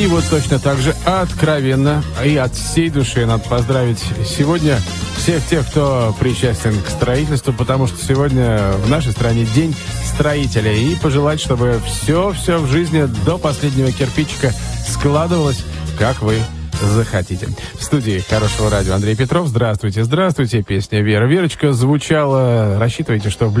И вот точно так же откровенно и от всей души надо поздравить сегодня всех тех, кто причастен к строительству, потому что сегодня в нашей стране День строителя. И пожелать, чтобы все в жизни до последнего кирпичика складывалось, как вы захотите. В студии Хорошего радио Андрей Петров. Здравствуйте. Песня «Вера, Верочка» звучала. Рассчитывайте, что в